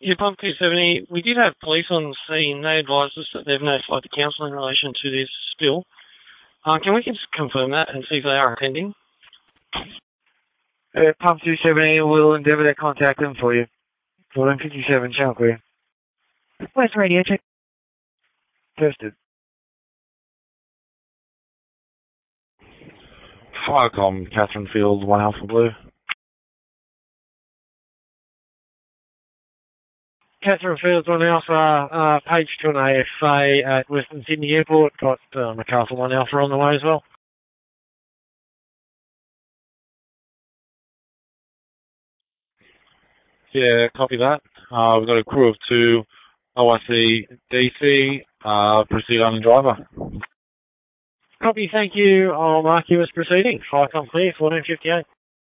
Yeah, Pump 270, we did have police on scene. They advised us that they've notified the council in relation to this spill. Can we just confirm that and see if they are attending? Pump 270 will endeavour to contact them for you. 1457, channel clear. Where's radio check? Tested. Firecom, Catherine Field, 1 Alpha Blue. Catherine Fields, 1 Alpha, page to an AFA at Western Sydney Airport. Got Newcastle 1 Alpha on the way as well. Yeah, copy that. We've got a crew of 2 OIC DC, proceed on the driver. Copy, thank you. I'll mark you as proceeding. Firecom clear, 1458.